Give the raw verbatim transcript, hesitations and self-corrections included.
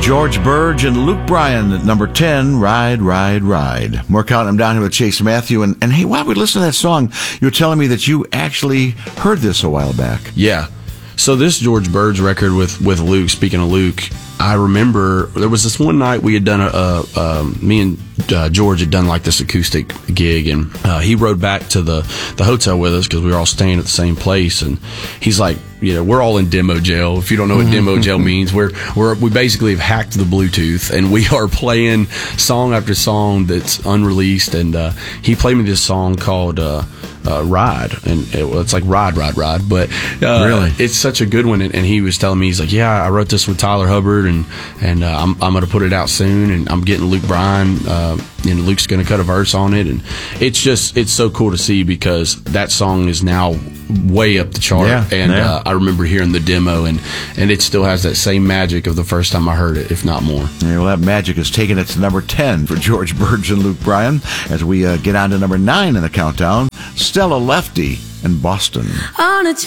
George Burge and Luke Bryan at number ten, Ride, Ride, Ride. More counting them down here with Chase Matthew. And, and hey, while we listen to that song, you were telling me that you actually heard this a while back. Yeah. So this George Burge record with, with Luke, speaking of Luke, I remember there was this one night we had done a, a, a me and uh, George had done like this acoustic gig, and uh, he rode back to the, the hotel with us because we were all staying at the same place, and he's like, you know, we're all in demo jail. If you don't know what demo jail means, we're we're we basically have hacked the Bluetooth, and we are playing song after song that's unreleased. And uh, he played me this song called uh, uh, "Ride," and it, well, it's like "Ride, Ride, Ride," but uh, really, it's such a good one. And, and he was telling me, he's like, "Yeah, I wrote this with Tyler Hubbard, and and uh, I'm I'm going to put it out soon, and I'm getting Luke Bryan, uh, and Luke's going to cut a verse on it." And it's just it's so cool to see because that song is now way up the chart, yeah, and yeah. Uh, I remember hearing the demo, and and it still has that same magic of the first time I heard it, if not more. Yeah, well, that magic has taken it to number ten for George Burge and Luke Bryan. As we uh, get on to number nine in the countdown, Stella Lefty and Boston. On a